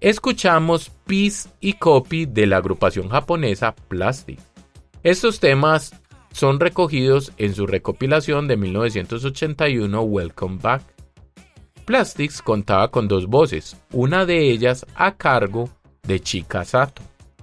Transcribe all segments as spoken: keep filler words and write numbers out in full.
escuchamos Peace y Copy de la agrupación japonesa Plastic. Estos temas son recogidos en su recopilación de mil novecientos ochenta y uno Welcome Back. Plastics contaba con dos voces, una de ellas a cargo de Chika Sato.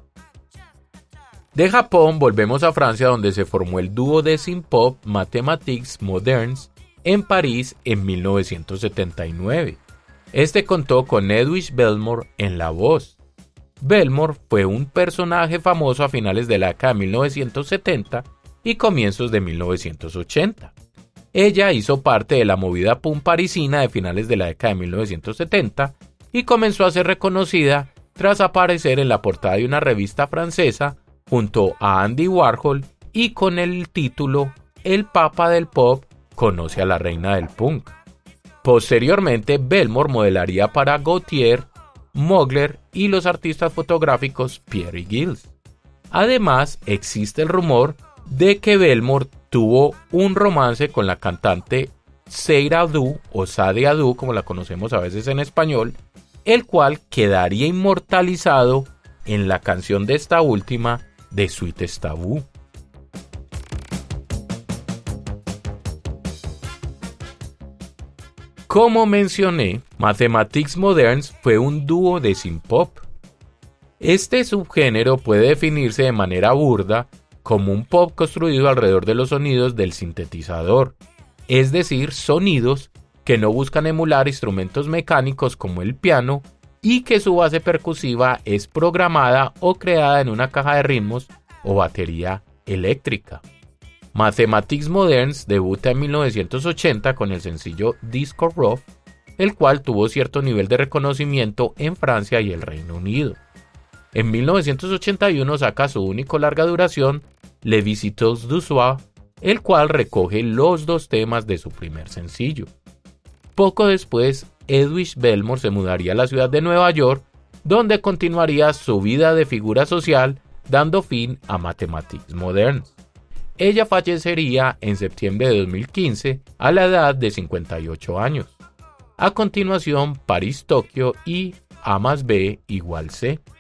De Japón volvemos a Francia, donde se formó el dúo de synth-pop Mathematics Moderns en París en mil novecientos setenta y nueve. Este contó con Edwidge Belmore en la voz. Belmore fue un personaje famoso a finales de la década de mil novecientos setenta y comienzos de mil novecientos ochenta. Ella hizo parte de la movida punk parisina de finales de la década de mil novecientos setenta y comenzó a ser reconocida tras aparecer en la portada de una revista francesa junto a Andy Warhol y con el título El Papa del Pop conoce a la reina del punk. Posteriormente, Belmore modelaría para Gaultier, Mugler y los artistas fotográficos Pierre y Gilles. Además, existe el rumor de que Belmore tuvo un romance con la cantante Seira Adu o Sade Adu, como la conocemos a veces en español, el cual quedaría inmortalizado en la canción de esta última de Sweetest Taboo. Como mencioné, Mathematics Moderns fue un dúo de synth-pop. Este subgénero puede definirse de manera burda como un pop construido alrededor de los sonidos del sintetizador, es decir, sonidos que no buscan emular instrumentos mecánicos como el piano y que su base percusiva es programada o creada en una caja de ritmos o batería eléctrica. Mathematics Moderns debuta en mil novecientos ochenta con el sencillo Disco Rough, el cual tuvo cierto nivel de reconocimiento en Francia y el Reino Unido. En mil novecientos ochenta y uno saca su único larga duración, Les Visites du Soir, el cual recoge los dos temas de su primer sencillo. Poco después, Edwidge Belmore se mudaría a la ciudad de Nueva York, donde continuaría su vida de figura social, dando fin a Mathematics Moderns. Ella fallecería en septiembre de dos mil quince a la edad de cincuenta y ocho años. A continuación, París-Tokio y A más B igual C.